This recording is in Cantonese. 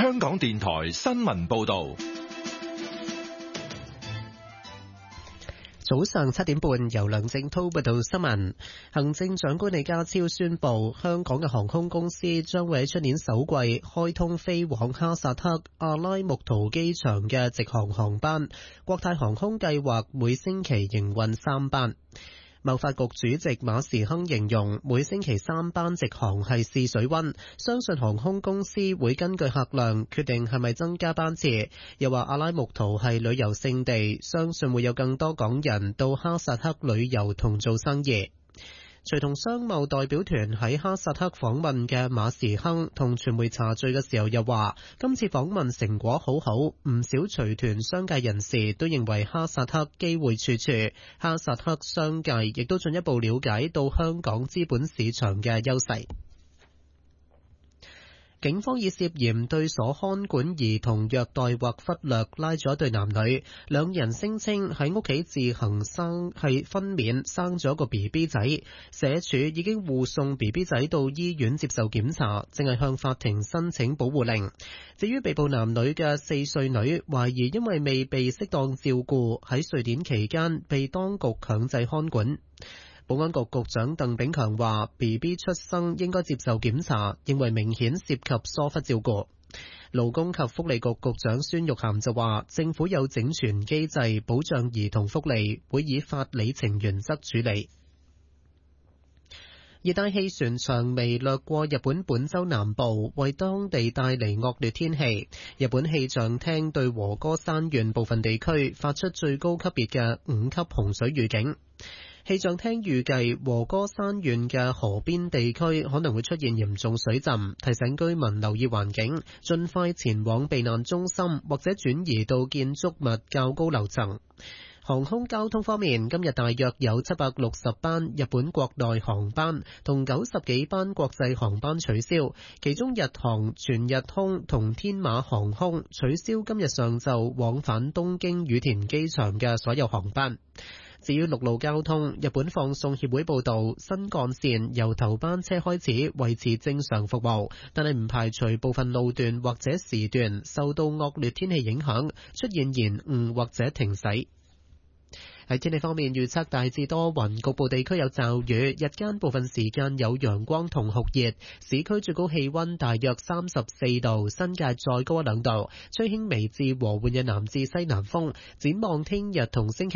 香港電台新聞報道。 早上7點半，由梁正濤報道新聞。行政長官李家超宣布，香港嘅航空公司將會喺出年首季開通飛往哈薩克阿拉木圖機場嘅直航航班。國泰航空計劃每星期營運3班。貿發局主席馬時亨形容每星期3班直航係試水溫，相信航空公司會根據客量決定係咪增加班次。又話阿拉木圖係旅遊勝地，相信會有更多港人到哈薩克旅遊同做生意。隨同商貿代表團喺哈薩克訪問嘅馬時亨同傳媒茶敘嘅時候又話，今次訪問成果好好，唔少隨團商界人士都認為哈薩克機會處處，哈薩克商界亦都進一步了解到香港資本市場嘅優勢。警方以涉嫌對所看管兒童虐待或忽略拉咗一對男女，兩人聲稱喺屋企自行分娩生咗個 BB 仔，社署已經護送 BB 仔到醫院接受檢查，正係向法庭申請保護令。至於被捕男女嘅4歲女，懷疑因為未被適當照顧，喺瑞典期間被當局強制看管。保安局局長鄧炳強話 BB 出生應該接受檢查，認為明顯涉及疏忽照顧。勞工及福利局局長孫玉菡就話政府有整全機制保障兒童福利，會以法理情原則處理。熱帶氣旋長微掠過日本本州南部，為當地帶嚟惡劣天氣。日本氣象廳對和歌山縣部分地區發出最高級別嘅5級洪水預警。氣象廳預計和歌山縣嘅河邊地區可能會出現嚴重水浸，提醒居民留意環境，盡快前往避難中心或者轉移到建築物較高樓層。航空交通方面，今日大約有760班日本國內航班同90幾班國際航班取消，其中日航、全日空同天馬航空取消今日上晝往返東京羽田機場嘅所有航班。至於陸路交通，日本放送協會報道，新幹線由頭班車開始維持正常服務，但係唔排除部分路段或者時段受到惡劣天氣影響，出現延誤或者停駛。喺天氣方面，預測大致多雲，局部地區有驟雨，日間部分時間有陽光同酷熱，市區最高氣溫大約34度，新界再高1-2度，吹輕微至和緩嘅南至西南風。展望聽日同星期